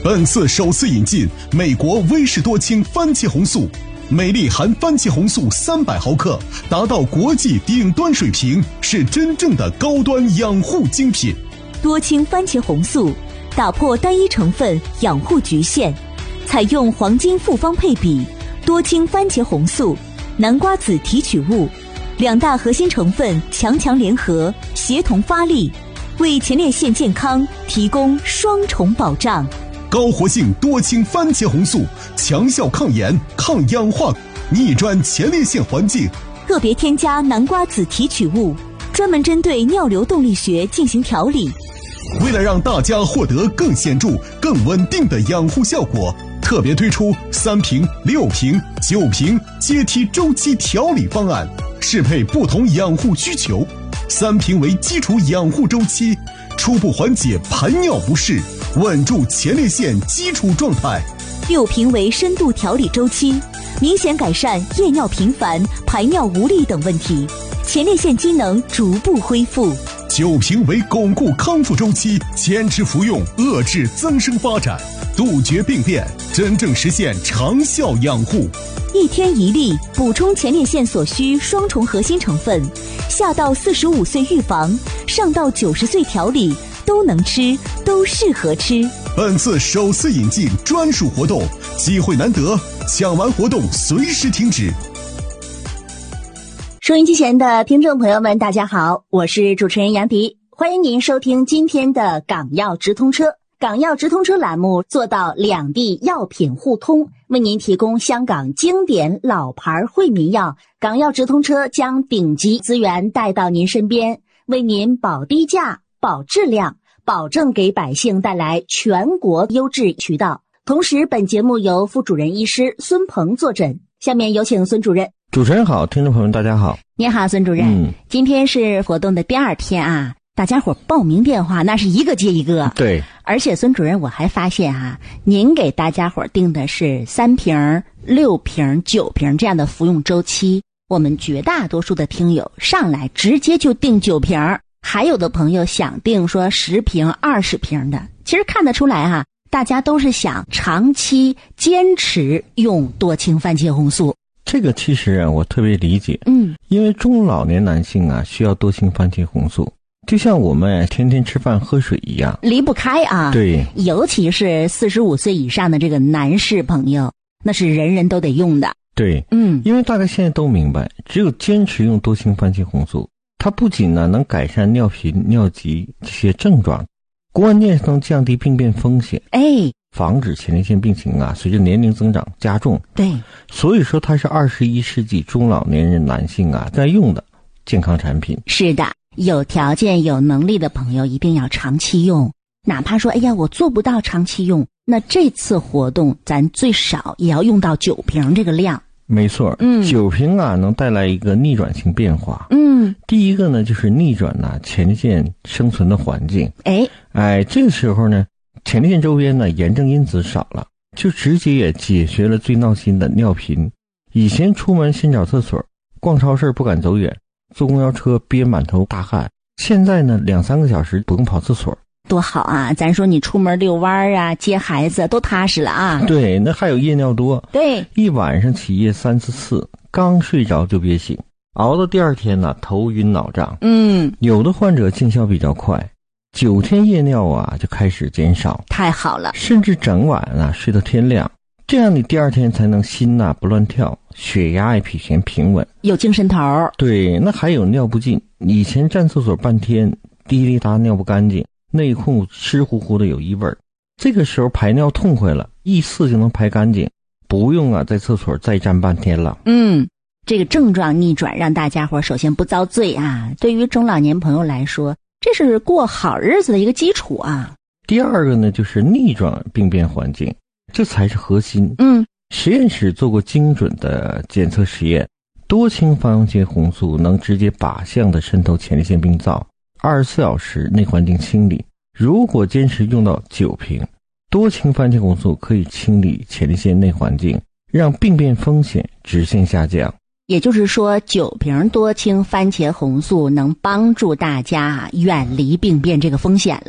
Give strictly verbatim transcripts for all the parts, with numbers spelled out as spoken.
本次首次引进美国威士多清番茄红素，每粒含番茄红素三百毫克，达到国际顶端水平，是真正的高端养护精品。 多清番茄红素打破单一成分养护局限，采用黄金复方配比，多清番茄红素、南瓜籽提取物两大核心成分强强联合，协同发力，为前列腺健康提供双重保障。 高活性多清番茄红素，强效抗炎、抗氧化，逆转前列腺环境。 特别添加南瓜籽提取物，专门针对尿流动力学进行调理。 为了让大家获得更显著、更稳定的养护效果，特别推出三瓶、六瓶、九瓶阶梯周期调理方案，适配不同养护需求。三瓶为基础养护周期，初步缓解排尿不适，稳住前列腺基础状态； 六瓶为深度调理周期，明显改善夜尿频繁、排尿无力等问题，前列腺机能逐步恢复； 九瓶为巩固康复周期，坚持服用，遏制增生发展，杜绝病变，真正实现长效养护。 一天一粒，补充前列腺所需双重核心成分，下到四十五岁预防，上到九十岁调理，都能吃，都适合吃。 本次首次引进专属活动，机会难得，抢完活动随时停止。 收音机前的听众朋友们，大家好，我是主持人杨迪，欢迎您收听今天的港药直通车。港药直通车栏目做到两地药品互通，为您提供香港经典老牌惠民药。港药直通车将顶级资源带到您身边，为您保低价、保质量，保证给百姓带来全国优质渠道。同时，本节目由副主任医师孙鹏坐诊。下面有请孙主任。 主持人好，听众朋友们大家好。 您好，孙主任。嗯，今天是活动的第二天啊，大家伙报名电话那是一个接一个。 对， 而且孙主任我还发现啊，您给大家伙定的是三瓶、六瓶、九瓶这样的服用周期。我们绝大多数的听友上来直接就定九瓶，还有的朋友想定说十瓶、二十瓶的。其实看得出来哈、啊，大家都是想长期坚持用多清番茄红素。 这个其实啊，我特别理解。 嗯， 因为中老年男性啊，需要多清番茄红素。就像我们天天吃饭喝水一样， 离不开啊。 对， 尤其是四十五岁以上的这个男士朋友，那是人人都得用的。 对， 嗯， 因为大家现在都明白，只有坚持用多清番茄红素，它不仅呢能改善尿频、尿急这些症状，关键是能降低病变风险， 哎， 防止前列腺病情啊随着年龄增长加重。 对， 所以说它是二十一世纪中老年人男性啊在用的健康产品。 是的。有条件有能力的朋友一定要长期用，哪怕说哎呀我做不到长期用，那这次活动咱最少也要用到九瓶这个量。 没错， 嗯， 九瓶啊能带来一个逆转性变化。 嗯， 第一个呢就是逆转呢、啊、前列腺生存的环境。 哎哎，这个时候呢前列腺周边呢炎症因子少了，就直接也解决了最闹心的尿频。以前出门先找厕所，逛超市不敢走远，坐公交车憋满头大汗，现在呢两三个小时不用跑厕所， 多好啊！咱说你出门遛弯啊接孩子都踏实了啊。 对，那还有夜尿多。 对， 一晚上起夜三四次，刚睡着就别醒，熬到第二天呢头晕脑胀。 嗯， 有的患者见效比较快，九天夜尿啊就开始减少。 太好了， 甚至整晚啊睡到天亮，这样你第二天才能心呐、啊、不乱跳，血压也比以前平稳， 有精神头。 对，那还有尿不尽，以前站厕所半天滴滴答尿不干净，内裤湿乎乎的有异味，这个时候排尿痛快了，一次就能排干净，不用啊在厕所再站半天了。 嗯，这个症状逆转让大家伙首先不遭罪啊，对于中老年朋友来说这是过好日子的一个基础啊。 第二个呢就是逆转病变环境，这才是核心。 嗯， 实验室做过精准的检测实验，多清番茄红素能直接靶向的渗透前列腺病灶，二十四小时内环境清理。如果坚持用到九瓶，多清番茄红素可以清理前列腺内环境，让病变风险直线下降。 也就是说，九瓶多清番茄红素能帮助大家远离病变这个风险了。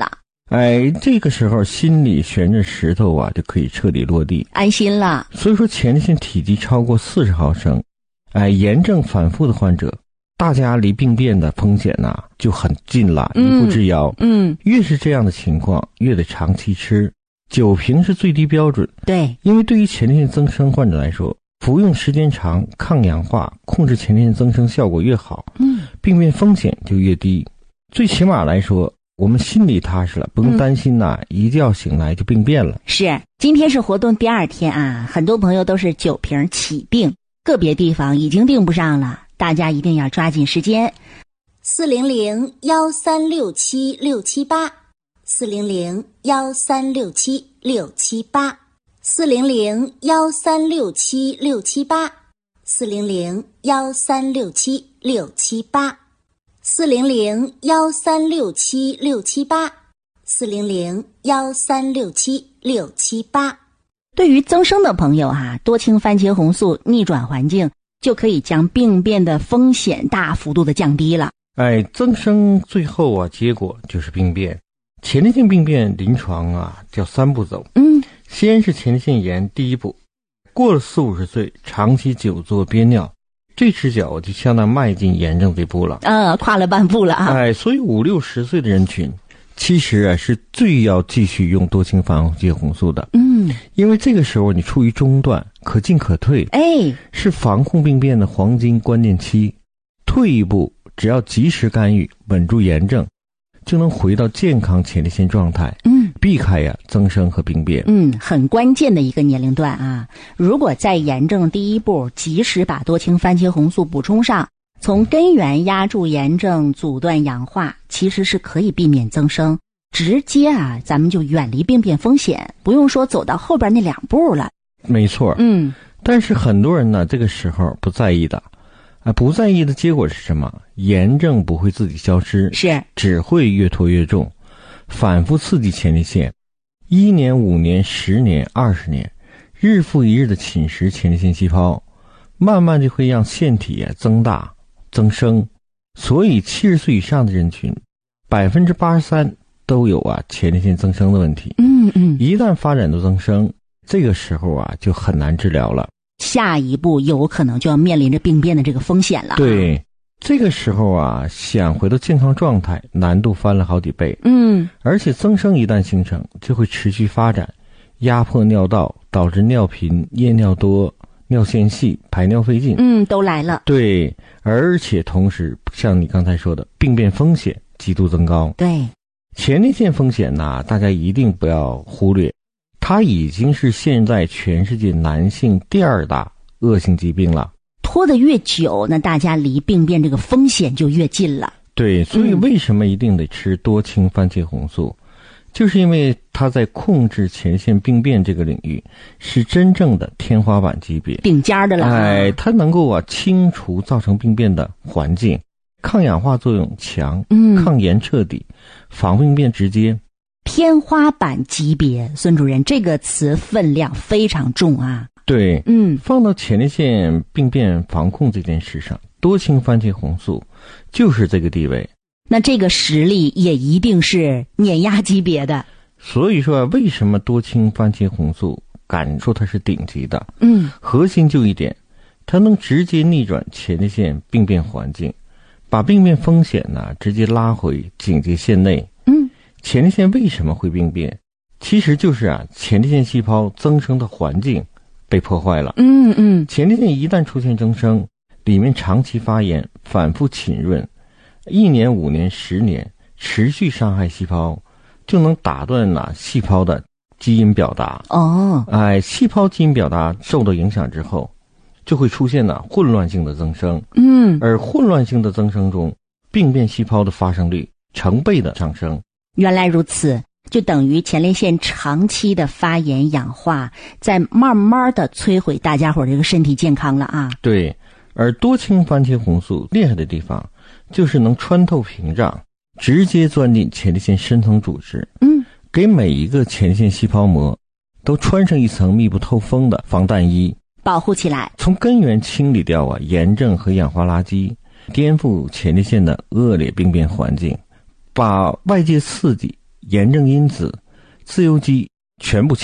哎，这个时候心里悬着石头啊，就可以彻底落地， 安心了。 所以说前列腺体积超过四十毫升，哎，炎症反复的患者，大家离病变的风险呐、啊、就很近了，一步之遥。 嗯， 越是这样的情况，越得长期吃。九瓶是最低标准。 对， 因为对于前列腺增生患者来说，服用时间长，抗氧化、控制前列腺增生效果越好，嗯，病变风险就越低。最起码来说，我们心里踏实了，不用担心呐、啊嗯，一觉醒来就病变了。 是，今天是活动第二天啊，很多朋友都是九瓶起订，个别地方已经订不上了，大家一定要抓紧时间。四零零幺三六七六七八，四零零幺三六七六七八，四零零幺三六七六七八，四零零幺三六七六七八。四零零幺三六七六七八，四零零幺三六七六七八。对于增生的朋友啊，多氢番茄红素逆转环境就可以将病变的风险大幅度的降低了。 哎，增生最后啊，结果就是病变。前列腺病变临床啊，叫三步走。嗯，先是前列腺炎第一步，过了四五十岁，长期久坐憋尿。这只脚就相当迈进炎症这步了， 呃，跨了半步了啊！ 哎，所以五六十岁的人群，其实啊是最要继续用多氢番茄红素的。嗯，因为这个时候你处于中段，可进可退，哎，是防控病变的黄金关键期。退一步，只要及时干预，稳住炎症，就能回到健康前列腺状态。嗯，避开呀增生和病变。 嗯，很关键的一个年龄段啊！如果在炎症第一步及时把多氢番茄红素补充上，从根源压住炎症，阻断氧化，其实是可以避免增生，直接啊，咱们就远离病变风险，不用说走到后边那两步了。 没错，嗯，但是很多人呢，这个时候不在意的。啊，不在意的结果是什么？炎症不会自己消失， 是只会越拖越重，反复刺激前列腺，一年、五年、十年、二十年，日复一日的侵蚀前列腺细胞，慢慢就会让腺体啊增大、增生。所以七十岁以上的人群，百分之八十三都有啊前列腺增生的问题。嗯嗯，一旦发展到增生，这个时候啊就很难治疗了。 下一步有可能就要面临着病变的这个风险了。 对，这个时候啊，想回到健康状态，难度翻了好几倍。嗯，而且增生一旦形成，就会持续发展，压迫尿道，导致尿频、夜尿多、尿线细、排尿费劲。 嗯，都来了。 对，而且同时，像你刚才说的，病变风险极度增高。 对， 前列腺风险呢，大家一定不要忽略。它已经是现在全世界男性第二大恶性疾病了。 拖得越久，那大家离病变这个风险就越近了。 对，所以为什么一定得吃多氢番茄红素、嗯、就是因为它在控制前列腺病变这个领域是真正的天花板级别， 顶尖的了。 哎，它能够啊清除造成病变的环境，抗氧化作用强，嗯，抗炎彻底，防病变直接。 天花板级别，孙主任，这个词分量非常重啊。 对，嗯，放到前列腺病变防控这件事上，多氢番茄红素就是这个地位。 那这个实力也一定是碾压级别的。 所以说，为什么多氢番茄红素敢说它是顶级的？嗯，核心就一点，它能直接逆转前列腺病变环境，把病变风险呢直接拉回警戒线内。嗯。前列腺为什么会病变？其实就是啊，前列腺细胞增生的环境被破坏了。嗯嗯，前列腺一旦出现增生，里面长期发炎、反复浸润，一年、五年、十年，持续伤害细胞，就能打断了、啊、细胞的基因表达。哦，哎，细胞基因表达受到影响之后，就会出现了、啊、混乱性的增生。嗯，而混乱性的增生中，病变细胞的发生率成倍的上升。 原来如此，就等于前列腺长期的发炎氧化，在慢慢的摧毁大家伙这个身体健康了啊。 对，而多氢番茄红素厉害的地方，就是能穿透屏障，直接钻进前列腺深层组织，嗯，给每一个前列腺细胞膜都穿上一层密不透风的防弹衣， 保护起来， 从根源清理掉啊炎症和氧化垃圾，颠覆前列腺的恶劣病变环境。把外界刺激炎症因子、自由基全部清